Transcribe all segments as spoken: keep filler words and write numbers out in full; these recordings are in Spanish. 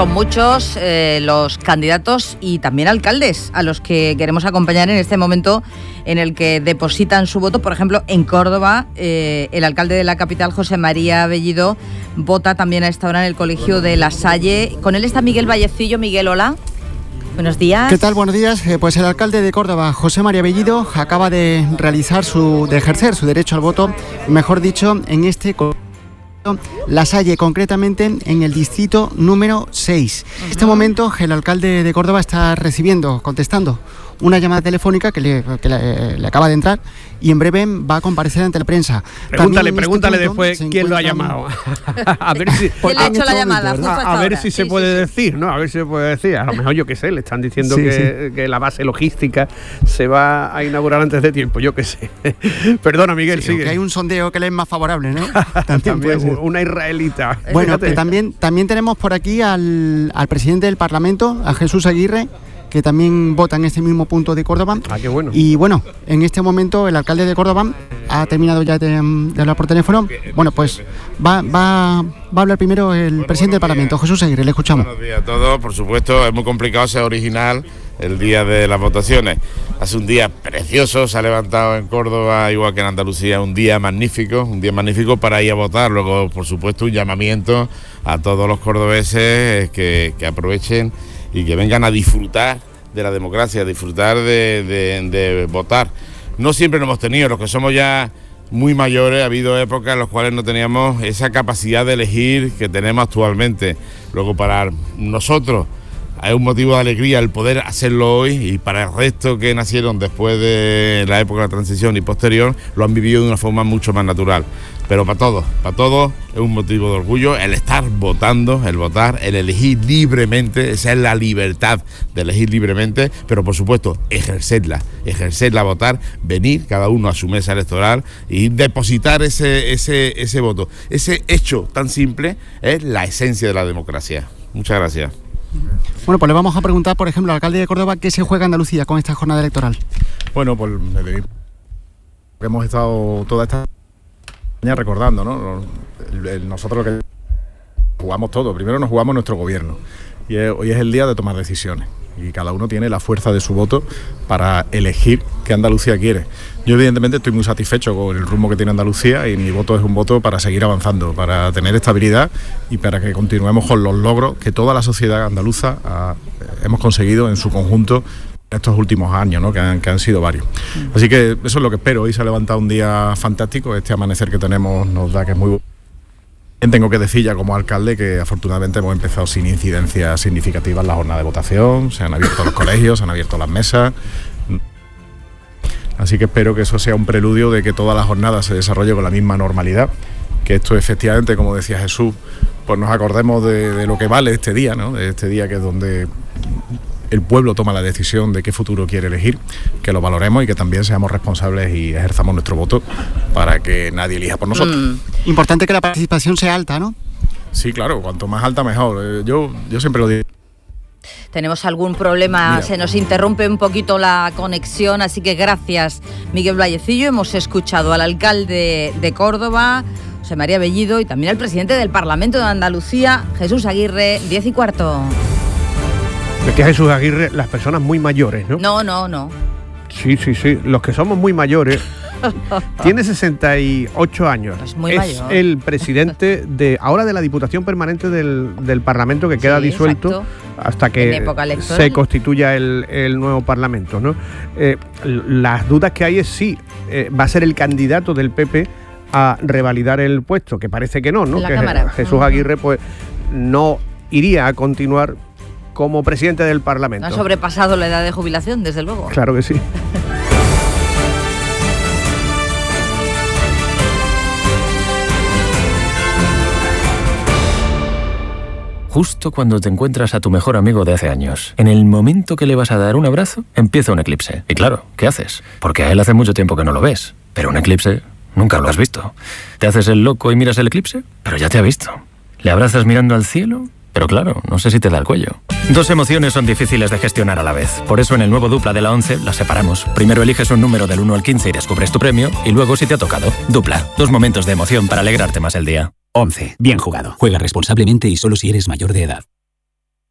Son muchos eh, los candidatos y también alcaldes a los que queremos acompañar en este momento en el que depositan su voto. Por ejemplo, en Córdoba, eh, el alcalde de la capital, José María Bellido, vota también a esta hora en el colegio de La Salle. Con él está Miguel Vallecillo. Miguel, hola. Buenos días. ¿Qué tal? Buenos días. Eh, pues el alcalde de Córdoba, José María Bellido, acaba de realizar su, de ejercer su derecho al voto, mejor dicho, en este La Salle, concretamente en el distrito número seis. Uh-huh. En este momento el alcalde de Córdoba está recibiendo, contestando una llamada telefónica que le, que le, le acaba de entrar y en breve va a comparecer ante la prensa. Pregúntale, este pregúntale después quién lo ha llamado. a ver si, ¿Quién le ha hecho la llamada? A, a ver si se sí, puede sí, decir, ¿no? A ver si se puede decir. A lo mejor, yo qué sé, le están diciendo sí, que, sí. que la base logística se va a inaugurar antes de tiempo, yo qué sé. Perdona, Miguel, sí, sigue. Que hay un sondeo que le es más favorable, ¿no? También, también una israelita. Bueno, que también, también tenemos por aquí al, al presidente del Parlamento, a Jesús Aguirre, que también vota en este mismo punto de Córdoba. Ah, qué bueno. Y bueno, en este momento el alcalde de Córdoba ha terminado ya de, de hablar por teléfono. Bueno, pues va, va, va a hablar primero el bueno, presidente del Parlamento, Jesús Aguirre, le escuchamos. Buenos días a todos, por supuesto, es muy complicado ser original el día de las votaciones. Hace un día precioso, se ha levantado en Córdoba, igual que en Andalucía, un día magnífico, un día magnífico para ir a votar. Luego, por supuesto, un llamamiento a todos los cordobeses que, que aprovechen y que vengan a disfrutar de la democracia, a disfrutar de, de, de votar. No siempre lo hemos tenido, los que somos ya muy mayores, ha habido épocas en las cuales no teníamos esa capacidad de elegir que tenemos actualmente. Luego, para nosotros es un motivo de alegría el poder hacerlo hoy, y para el resto que nacieron después de la época de la transición y posterior, lo han vivido de una forma mucho más natural. Pero para todos, para todos es un motivo de orgullo el estar votando, el votar, el elegir libremente. Esa es la libertad de elegir libremente, pero por supuesto ejercerla, ejercerla, votar, venir cada uno a su mesa electoral y depositar ese, ese, ese voto. Ese hecho tan simple es la esencia de la democracia. Muchas gracias. Bueno, pues le vamos a preguntar, por ejemplo, al alcalde de Córdoba, ¿qué se juega Andalucía con esta jornada electoral? Bueno, pues hemos estado toda esta mañana recordando, ¿no? El, el, nosotros lo que jugamos todo, primero nos jugamos nuestro gobierno, y es, hoy es el día de tomar decisiones, y cada uno tiene la fuerza de su voto para elegir qué Andalucía quiere. Yo evidentemente estoy muy satisfecho con el rumbo que tiene Andalucía, y mi voto es un voto para seguir avanzando, para tener estabilidad y para que continuemos con los logros que toda la sociedad andaluza ha, hemos conseguido en su conjunto estos últimos años, ¿no? que, han, que han sido varios. Así que eso es lo que espero. Hoy se ha levantado un día fantástico, este amanecer que tenemos nos da que es muy bueno. Tengo que decir ya como alcalde que afortunadamente hemos empezado sin incidencias significativas la jornada de votación, se han abierto los colegios, se han abierto las mesas. Así que espero que eso sea un preludio de que toda la jornada se desarrolle con la misma normalidad, que esto efectivamente, como decía Jesús, pues nos acordemos de, de lo que vale este día, ¿no? De este día que es donde el pueblo toma la decisión de qué futuro quiere elegir, que lo valoremos y que también seamos responsables y ejerzamos nuestro voto para que nadie elija por nosotros. Mm. Importante que la participación sea alta, ¿no? Sí, claro, cuanto más alta mejor. Yo, yo siempre lo digo. Tenemos algún problema, Mira. se nos interrumpe un poquito la conexión, así que gracias, Miguel Vallecillo. Hemos escuchado al alcalde de Córdoba, José María Bellido, y también al presidente del Parlamento de Andalucía, Jesús Aguirre, diez y cuarto. Decía Jesús Aguirre, las personas muy mayores, ¿no? No, no, no. Sí, sí, sí, los que somos muy mayores. Tiene sesenta y ocho años. Es muy es mayor. El presidente de ahora de la Diputación Permanente del, del Parlamento, que queda sí, disuelto exacto. hasta que se constituya el, el nuevo Parlamento, ¿no? Eh, las dudas que hay es si eh, va a ser el candidato del P P a revalidar el puesto, que parece que no, ¿no? La que Cámara. Jesús Aguirre pues no iría a continuar como presidente del Parlamento. No ha sobrepasado la edad de jubilación, desde luego. Claro que sí. Justo cuando te encuentras a tu mejor amigo de hace años, en el momento que le vas a dar un abrazo, empieza un eclipse. Y claro, ¿qué haces? Porque a él hace mucho tiempo que no lo ves. Pero un eclipse nunca lo has visto. ¿Te haces el loco y miras el eclipse? Pero ya te ha visto. ¿Le abrazas mirando al cielo? Pero claro, no sé si te da el cuello. Dos emociones son difíciles de gestionar a la vez. Por eso en el nuevo Dupla de la once las separamos. Primero eliges un número del uno al quince y descubres tu premio, y luego si te ha tocado. Dupla, dos momentos de emoción para alegrarte más el día. once. Bien jugado. Juega responsablemente y solo si eres mayor de edad.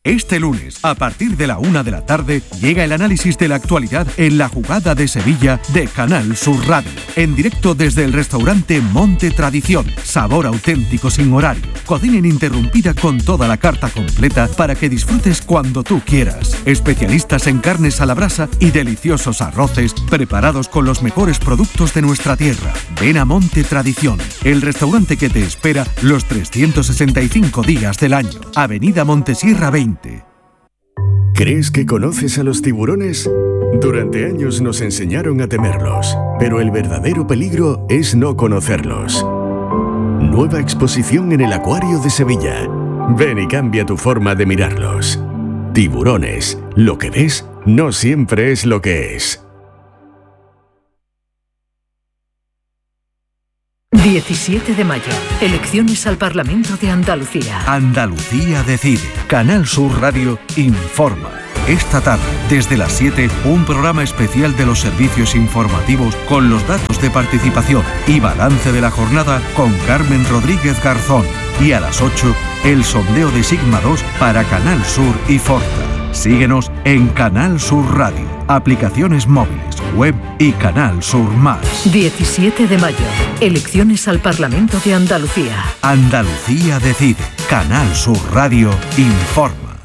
Este lunes, a partir de la una de la tarde, llega el análisis de la actualidad en La Jugada de Sevilla de Canal Sur Radio. En directo desde el restaurante Monte Tradición. Sabor auténtico sin horario. Cocina ininterrumpida con toda la carta completa para que disfrutes cuando tú quieras. Especialistas en carnes a la brasa y deliciosos arroces preparados con los mejores productos de nuestra tierra. Ven a Monte Tradición, el restaurante que te espera los trescientos sesenta y cinco días del año. Avenida Montesierra veinte. ¿Crees que conoces a los tiburones? Durante años nos enseñaron a temerlos, pero el verdadero peligro es no conocerlos. Nueva exposición en el Acuario de Sevilla. Ven y cambia tu forma de mirarlos. Tiburones. Lo que ves no siempre es lo que es. diecisiete de mayo. Elecciones al Parlamento de Andalucía. Andalucía decide. Canal Sur Radio informa. Esta tarde, desde las siete, un programa especial de los servicios informativos con los datos de participación y balance de la jornada con Carmen Rodríguez Garzón. Y a las ocho, el sondeo de Sigma dos para Canal Sur y Forta. Síguenos en Canal Sur Radio, aplicaciones móviles, web y Canal Sur Más. diecisiete de mayo. Elecciones al Parlamento de Andalucía. Andalucía decide. Canal Sur Radio informa.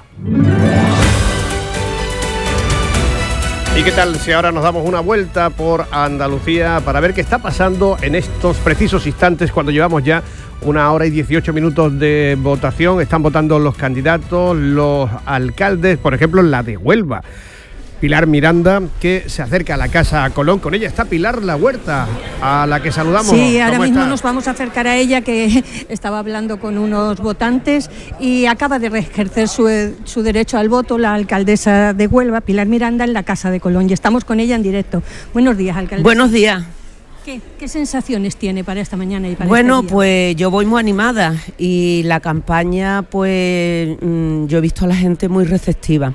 ¿Y qué tal si ahora nos damos una vuelta por Andalucía para ver qué está pasando en estos precisos instantes cuando llevamos ya una hora y dieciocho minutos de votación? Están votando los candidatos, los alcaldes, por ejemplo, la de Huelva. Pilar Miranda, que se acerca a la Casa Colón. Con ella está Pilar La Huerta, a la que saludamos. Sí, ahora mismo está? Nos vamos a acercar a ella, que estaba hablando con unos votantes y acaba de ejercer su, su derecho al voto la alcaldesa de Huelva, Pilar Miranda, en la Casa de Colón. Y estamos con ella en directo. Buenos días, alcaldesa. Buenos días. ¿Qué, qué sensaciones tiene para esta mañana y para Bueno, este día? Pues yo voy muy animada y la campaña, pues mmm, yo he visto a la gente muy receptiva.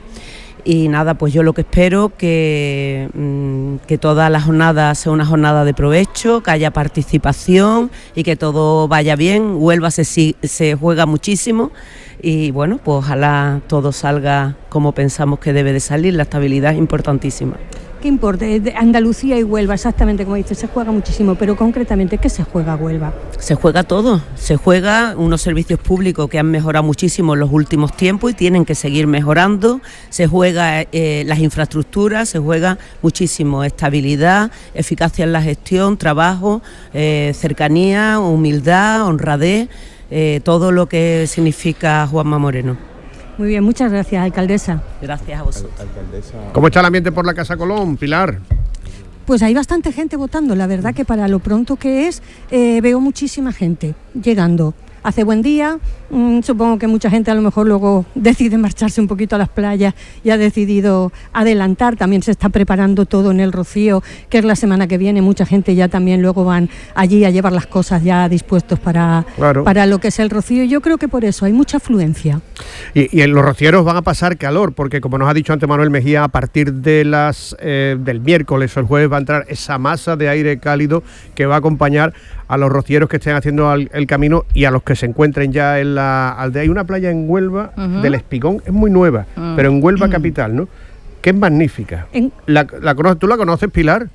Y nada, pues yo lo que espero que, mmm, que toda la jornada sea una jornada de provecho, que haya participación y que todo vaya bien. Huelva se, se juega muchísimo y bueno, pues ojalá todo salga como pensamos que debe de salir. La estabilidad es importantísima. ¿Qué importa? Andalucía y Huelva, exactamente como dice, se juega muchísimo, pero concretamente, ¿qué se juega Huelva? Se juega todo, se juega unos servicios públicos que han mejorado muchísimo en los últimos tiempos y tienen que seguir mejorando, se juega eh, las infraestructuras, se juega muchísimo, estabilidad, eficacia en la gestión, trabajo, eh, cercanía, humildad, honradez, eh, todo lo que significa Juanma Moreno. Muy bien, muchas gracias, alcaldesa. Gracias a vosotros. ¿Cómo está el ambiente por la Casa Colón, Pilar? Pues hay bastante gente votando, la verdad que para lo pronto que es, eh, veo muchísima gente llegando. Hace buen día, mmm, supongo que mucha gente a lo mejor luego decide marcharse un poquito a las playas y ha decidido adelantar. También se está preparando todo en el Rocío, que es la semana que viene. Mucha gente ya también luego van allí a llevar las cosas ya dispuestos para, claro. para lo que es el Rocío. Yo creo que por eso hay mucha afluencia. Y, y en los rocieros van a pasar calor, porque como nos ha dicho antes Manuel Mejía, a partir de las eh, del miércoles o el jueves va a entrar esa masa de aire cálido que va a acompañar a los rocieros que estén haciendo el, el camino y a los que se encuentren ya en la aldea. Hay una playa en Huelva, uh-huh. del Espigón, es muy nueva, uh-huh. pero en Huelva capital, ¿no? Que es magnífica. En... La, la conoces, ¿tú la conoces, Pilar?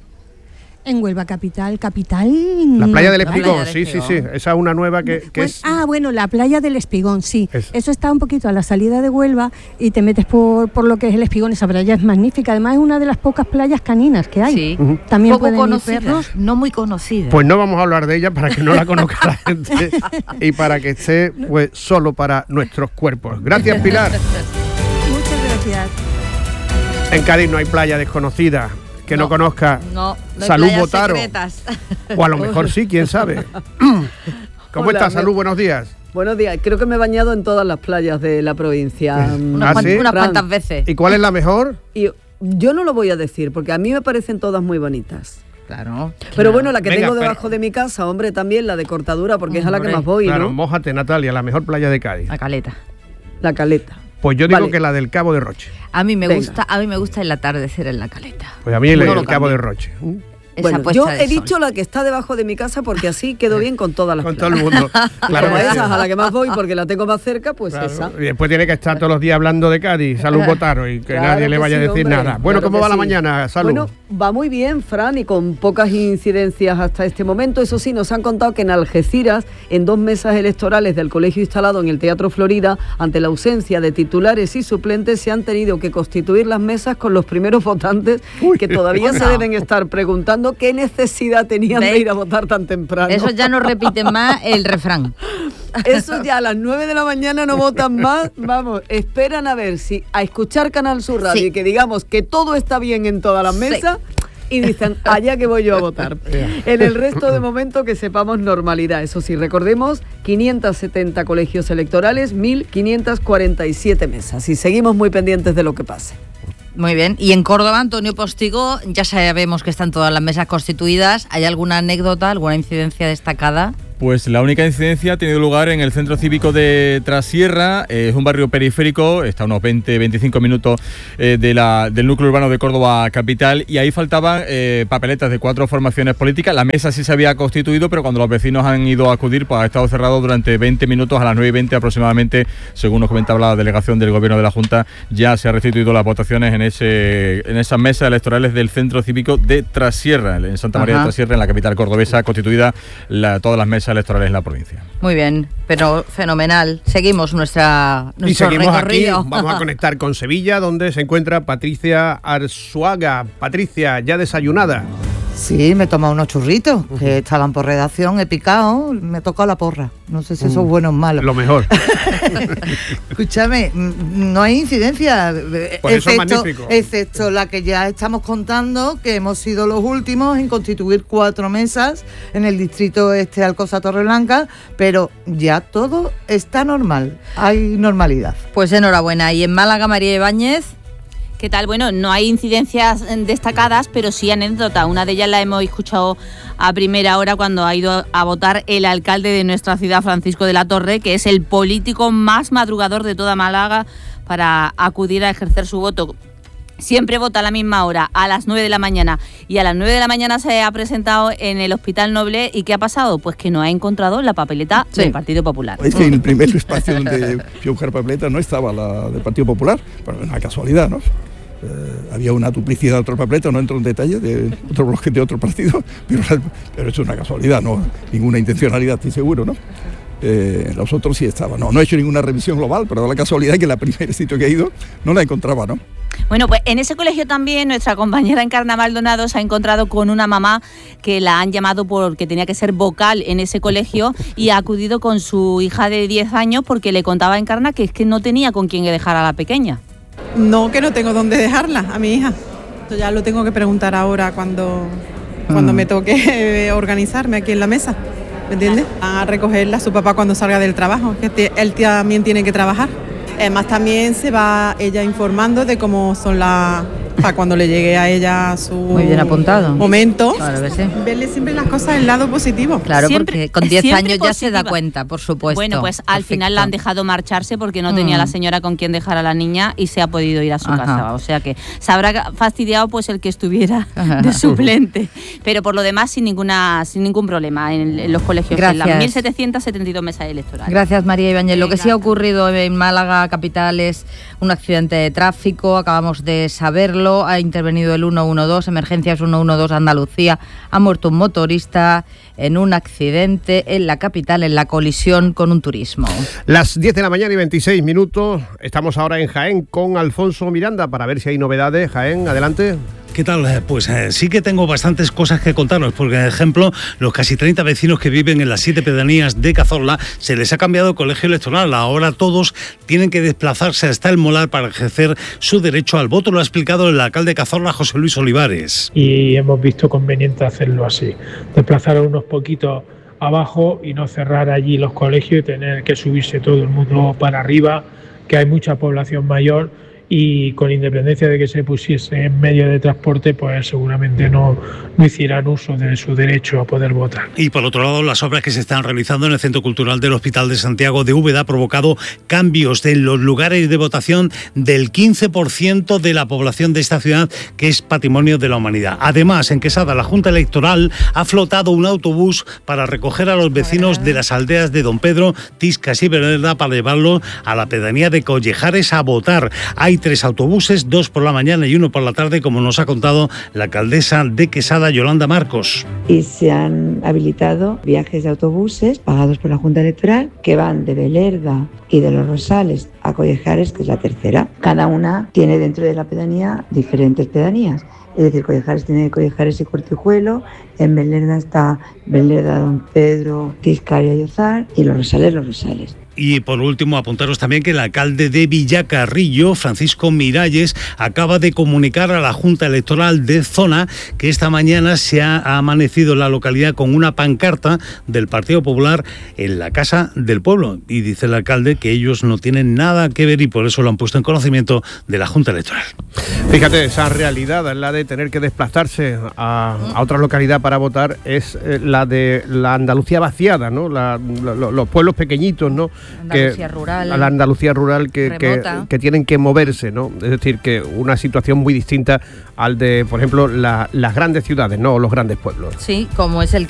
En Huelva capital, capital... La playa del Espigón, sí, sí, sí. Esa es una nueva que, que pues, es... Ah, bueno, la playa del Espigón, sí. Es... Eso está un poquito a la salida de Huelva y te metes por, por lo que es el Espigón. Esa playa es magnífica. Además es una de las pocas playas caninas que hay. Sí. Uh-huh. También poco pueden conocida, ir perros. No muy conocida. Pues no vamos a hablar de ella para que no la conozca la gente y para que esté pues solo para nuestros cuerpos. Gracias, Pilar. Muchas gracias. En Cádiz no hay playa desconocida que no, no conozca. No, no Salud Botaro. Secretas. O a lo mejor sí, quién sabe. ¿Cómo estás, Salud? Buenos días. Buenos días. Creo que me he bañado en todas las playas de la provincia. ¿Ah, unas, sí? unas cuantas veces. ¿Y cuál es la mejor? Y yo no lo voy a decir, porque a mí me parecen todas muy bonitas. Claro. Pero claro. bueno, la que Venga, tengo debajo pero... de mi casa, hombre, también la de Cortadura, porque hombre. es a la que más voy, claro, ¿no? Mójate, Natalia, la mejor playa de Cádiz. La Caleta. La Caleta. Pues yo digo vale. que la del Cabo de Roche. A mí me Venga. gusta, a mí me gusta el atardecer en la Caleta. Pues a mí el, no el Cabo de Roche. Bueno, yo he dicho sol. La que está debajo de mi casa porque así quedo bien con todas las Con todo el mundo. Claro, esa es a la que más voy porque la tengo más cerca, pues claro. Esa. Y después tiene que estar todos los días hablando de Cádiz, Salud Botaro, y que claro nadie que le vaya sí, a decir hombre, nada. Bueno, claro ¿cómo va sí. la mañana, Salud? Bueno, va muy bien, Fran, y con pocas incidencias hasta este momento. Eso sí, nos han contado que en Algeciras, en dos mesas electorales del colegio instalado en el Teatro Florida, ante la ausencia de titulares y suplentes, se han tenido que constituir las mesas con los primeros votantes Uy, que todavía no. se deben estar preguntando qué necesidad tenían ¿Ve? de ir a votar tan temprano. Eso ya no repiten más el refrán. Eso ya a las nueve de la mañana no votan más, vamos, esperan a ver si, a escuchar Canal Sur Radio sí. y que digamos que todo está bien en todas las mesas sí. y dicen, allá que voy yo a votar. En el resto de momento que sepamos normalidad. Eso sí, recordemos, quinientos setenta colegios electorales, mil quinientas cuarenta y siete mesas y seguimos muy pendientes de lo que pase. Muy bien. Y en Córdoba, Antonio Postigo, ya sabemos que están todas las mesas constituidas. ¿Hay alguna anécdota, alguna incidencia destacada? Pues la única incidencia ha tenido lugar en el Centro Cívico de Trasierra, eh, es un barrio periférico, está a unos veinte a veinticinco minutos eh, de la, del núcleo urbano de Córdoba capital, y ahí faltaban eh, papeletas de cuatro formaciones políticas. La mesa sí se había constituido, pero cuando los vecinos han ido a acudir, pues ha estado cerrado durante veinte minutos, a las nueve y veinte aproximadamente, según nos comentaba la delegación del Gobierno de la Junta, ya se han restituido las votaciones en, ese, en esas mesas electorales del Centro Cívico de Trasierra, en Santa María Ajá. de Trasierra, en la capital cordobesa, constituida la, todas las mesas electorales en la provincia. Muy bien, pero fenomenal. Seguimos nuestra nuestro y seguimos recorrido. Aquí, vamos a conectar con Sevilla, donde se encuentra Patricia Arzuaga. Patricia, ya desayunada. Sí, me he tomado unos churritos que estaban por redacción, he picado, me toca la porra. No sé si eso es bueno o malo. Lo mejor. Escúchame, no hay incidencia, pues excepto, eso es magnífico. excepto la que ya estamos contando, que hemos sido los últimos en constituir cuatro mesas en el distrito este Alcosa Torreblanca, pero ya todo está normal, hay normalidad. Pues enhorabuena. Y en Málaga, María Ibáñez. ¿Qué tal? Bueno, no hay incidencias destacadas, pero sí anécdota. Una de ellas la hemos escuchado a primera hora cuando ha ido a votar el alcalde de nuestra ciudad, Francisco de la Torre, que es el político más madrugador de toda Málaga para acudir a ejercer su voto. Siempre vota a la misma hora, a las nueve de la mañana. Y a las nueve de la mañana se ha presentado en el Hospital Noble. ¿Y qué ha pasado? Pues que no ha encontrado la papeleta sí. del Partido Popular. Es que en el primer espacio donde fui a buscar papeleta no estaba la del Partido Popular, pero una casualidad, ¿no? Eh, había una duplicidad de otro papeleta, no entro en detalle, de otro bloque de otro partido, pero, pero es una casualidad, no ninguna intencionalidad, estoy seguro, ¿no? Eh, los otros sí estaban. No, no he hecho ninguna revisión global, pero da la casualidad que la primer sitio que he ido no la encontraba, ¿no? Bueno, pues en ese colegio también nuestra compañera Encarna Maldonado se ha encontrado con una mamá que la han llamado porque tenía que ser vocal en ese colegio y ha acudido con su hija de diez años porque le contaba a Encarna que es que no tenía con quién dejar a la pequeña. No, que no tengo dónde dejarla, a mi hija. Esto ya lo tengo que preguntar ahora cuando, cuando mm. me toque organizarme aquí en la mesa, ¿me entiendes? A recogerla a su papá cuando salga del trabajo, que él también tiene que trabajar. Además también se va ella informando de cómo son las... Para cuando le llegue a ella su Muy bien apuntado. momento, claro que sí. verle siempre las cosas del lado positivo. Claro, siempre, porque con diez años positiva. Ya se da cuenta, por supuesto. Bueno, pues al Perfecto. final la han dejado marcharse porque no tenía mm. la señora con quien dejar a la niña y se ha podido ir a su Ajá. casa. O sea que se habrá fastidiado pues el que estuviera de suplente. Pero por lo demás sin ninguna sin ningún problema en, en los colegios. Gracias. En las mil setecientos setenta y dos mesas electorales. Gracias, María Ibáñez. Sí, Lo que gracias. sí ha ocurrido en Málaga capital es un accidente de tráfico. Acabamos de saberlo. Ha intervenido el uno uno dos, Emergencias uno uno dos Andalucía. Ha muerto un motorista en un accidente en la capital, en la colisión con un turismo. Las diez de la mañana y veintiséis minutos. Estamos ahora en Jaén con Alfonso Miranda para ver si hay novedades. Jaén, adelante. ¿Qué tal? Pues eh, sí que tengo bastantes cosas que contaros, porque, por ejemplo, los casi treinta vecinos que viven en las siete pedanías de Cazorla se les ha cambiado el colegio electoral. Ahora todos tienen que desplazarse hasta el Molar para ejercer su derecho al voto. Lo ha explicado el alcalde de Cazorla, José Luis Olivares. Y hemos visto conveniente hacerlo así, desplazar a unos poquitos abajo y no cerrar allí los colegios y tener que subirse todo el mundo para arriba, que hay mucha población mayor y con independencia de que se pusiese en medio de transporte, pues seguramente no, no hicieran uso de su derecho a poder votar. Y por otro lado, las obras que se están realizando en el Centro Cultural del Hospital de Santiago de Úbeda ha provocado cambios en los lugares de votación del quince por ciento de la población de esta ciudad, que es patrimonio de la humanidad. Además, en Quesada, la Junta Electoral ha flotado un autobús para recoger a los vecinos de las aldeas de Don Pedro, Tiscas y Berleda para llevarlos a la pedanía de Collejares a votar. Hay tres autobuses, dos por la mañana y uno por la tarde, como nos ha contado la alcaldesa de Quesada, Yolanda Marcos. Y se han habilitado viajes de autobuses pagados por la Junta Electoral que van de Belerda y de Los Rosales a Collejares, que es la tercera. Cada una tiene dentro de la pedanía diferentes pedanías. Es decir, Collejares tiene Collejares y Cortijuelo, en Belerda está Belerda, Don Pedro, Tiscar y Ayozar, y Los Rosales, Los Rosales. Y por último, apuntaros también que el alcalde de Villacarrillo, Francisco Miralles, acaba de comunicar a la Junta Electoral de Zona que esta mañana se ha amanecido en la localidad con una pancarta del Partido Popular en la Casa del Pueblo. Y dice el alcalde que ellos no tienen nada que ver y por eso lo han puesto en conocimiento de la Junta Electoral. Fíjate, esa realidad, la de tener que desplazarse a, a otra localidad para votar, es eh, la de la Andalucía vaciada, ¿no? La, lo, los pueblos pequeñitos, ¿no? Andalucía que, rural. A la Andalucía rural que, que, que tienen que moverse, ¿no? Es decir, que una situación muy distinta al de, por ejemplo, la, las grandes ciudades, ¿no? O los grandes pueblos. Sí, como es el